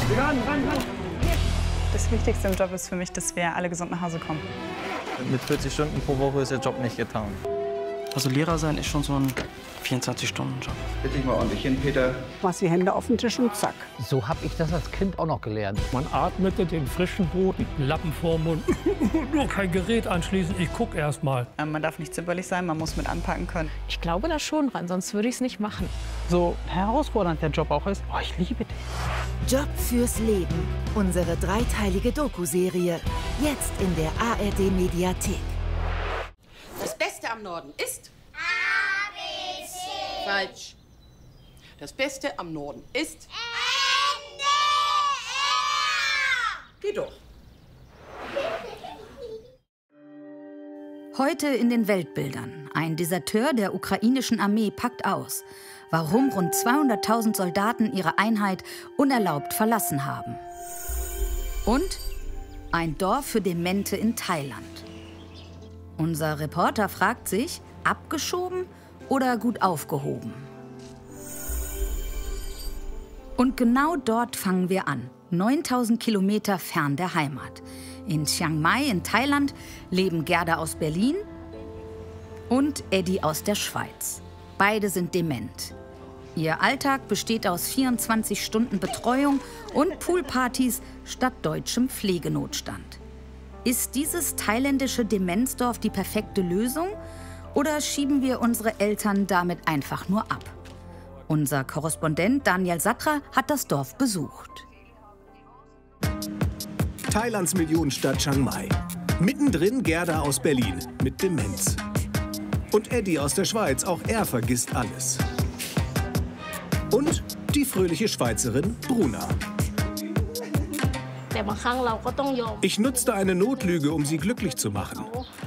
Das Wichtigste im Job ist für mich, dass wir alle gesund nach Hause kommen. Mit 40 Stunden pro Woche ist der Job nicht getan. Also Lehrer sein ist schon so ein 24-Stunden-Job. Bitte ich mal ordentlich hin, Peter. Machst die Hände auf den Tisch und zack. So habe ich das als Kind auch noch gelernt. Man atmete den frischen Boden, Lappen vorm Mund. Nur kein Gerät anschließen, ich gucke erst mal. Man darf nicht zimperlich sein, man muss mit anpacken können. Ich glaube da schon dran, sonst würde ich es nicht machen. So herausfordernd der Job auch ist, oh, ich liebe den. Job fürs Leben. Unsere dreiteilige Doku-Serie. Jetzt in der ARD-Mediathek. Das Beste am Norden ist... ABC. Falsch. Das Beste am Norden ist... NDR. Geh doch. Heute in den Weltbildern. Ein Deserteur der ukrainischen Armee packt aus. Warum rund 200.000 Soldaten ihre Einheit unerlaubt verlassen haben. Und ein Dorf für Demente in Thailand. Unser Reporter fragt sich, abgeschoben oder gut aufgehoben? Und genau dort fangen wir an, 9.000 Kilometer fern der Heimat. In Chiang Mai in Thailand leben Gerda aus Berlin und Eddie aus der Schweiz. Beide sind dement. Ihr Alltag besteht aus 24 Stunden Betreuung und Poolpartys statt deutschem Pflegenotstand. Ist dieses thailändische Demenzdorf die perfekte Lösung? Oder schieben wir unsere Eltern damit einfach nur ab? Unser Korrespondent Daniel Satra hat das Dorf besucht. Thailands Millionenstadt Chiang Mai. Mittendrin Gerda aus Berlin mit Demenz. Und Eddie aus der Schweiz, auch er vergisst alles. Und die fröhliche Schweizerin Bruna. Ich nutzte eine Notlüge, um sie glücklich zu machen.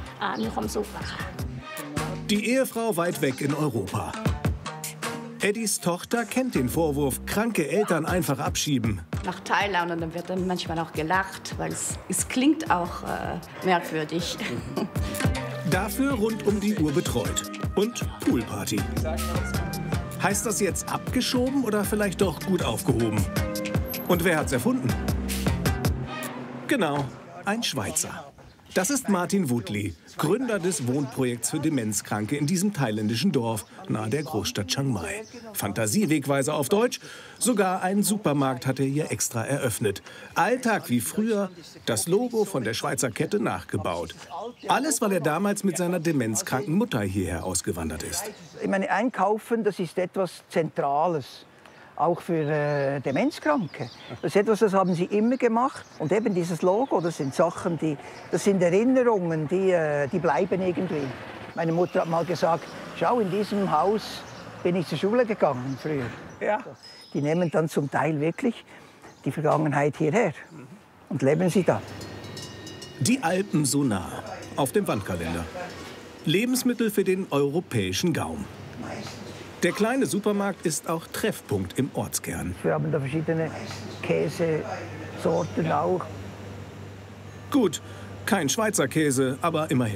Die Ehefrau weit weg in Europa. Eddies Tochter kennt den Vorwurf, kranke Eltern einfach abschieben. Nach Thailand und dann wird dann manchmal auch gelacht, weil es klingt auch merkwürdig. Dafür rund um die Uhr betreut. Und Poolparty. Heißt das jetzt abgeschoben oder vielleicht doch gut aufgehoben? Und wer hat's erfunden? Genau, ein Schweizer. Das ist Martin Woodley, Gründer des Wohnprojekts für Demenzkranke in diesem thailändischen Dorf nahe der Großstadt Chiang Mai. Fantasiewegweiser auf Deutsch, sogar einen Supermarkt hat er hier extra eröffnet. Alltag wie früher, das Logo von der Schweizer Kette nachgebaut. Alles, weil er damals mit seiner demenzkranken Mutter hierher ausgewandert ist. Ich meine, Einkaufen, das ist etwas Zentrales. Auch für Demenzkranke. Das ist etwas, das haben sie immer gemacht. Und eben dieses Logo, das sind Sachen, das sind Erinnerungen, die bleiben irgendwie. Meine Mutter hat mal gesagt, schau, in diesem Haus bin ich zur Schule gegangen früher. Ja. Die nehmen dann zum Teil wirklich die Vergangenheit hierher und leben sie da. Die Alpen so nah, auf dem Wandkalender. Lebensmittel für den europäischen Gaumen. Der kleine Supermarkt ist auch Treffpunkt im Ortskern. Wir haben da verschiedene Käsesorten auch. Gut, kein Schweizer Käse, aber immerhin.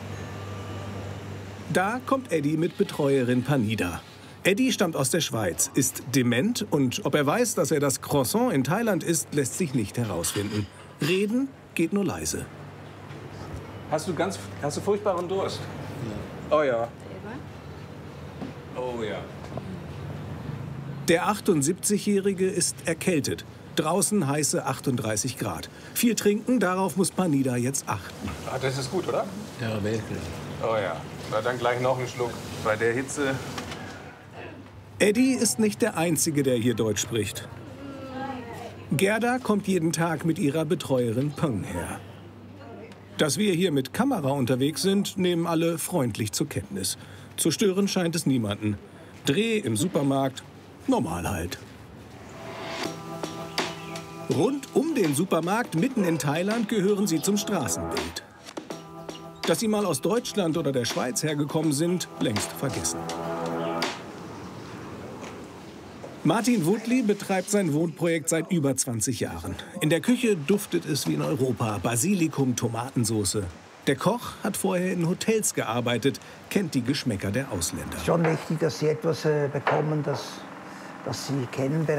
Da kommt Eddie mit Betreuerin Panida. Eddie stammt aus der Schweiz, ist dement und ob er weiß, dass er das Croissant in Thailand isst, lässt sich nicht herausfinden. Reden geht nur leise. Hast du furchtbaren Durst? Ja. Oh ja. Oh ja. Der 78-Jährige ist erkältet. Draußen heiße 38 Grad. Viel trinken, darauf muss Panida jetzt achten. Ah, das ist gut, oder? Ja, wirklich. Oh ja. Na dann gleich noch einen Schluck. Bei der Hitze. Eddie ist nicht der Einzige, der hier Deutsch spricht. Gerda kommt jeden Tag mit ihrer Betreuerin Peng her. Dass wir hier mit Kamera unterwegs sind, nehmen alle freundlich zur Kenntnis. Zu stören scheint es niemanden. Dreh im Supermarkt, normal halt. Rund um den Supermarkt, mitten in Thailand, gehören sie zum Straßenbild. Dass sie mal aus Deutschland oder der Schweiz hergekommen sind, längst vergessen. Martin Woodley betreibt sein Wohnprojekt seit über 20 Jahren. In der Küche duftet es wie in Europa, Basilikum, Tomatensauce. Der Koch hat vorher in Hotels gearbeitet, kennt die Geschmäcker der Ausländer. Es ist schon wichtig, dass sie etwas bekommen, das sie kennen.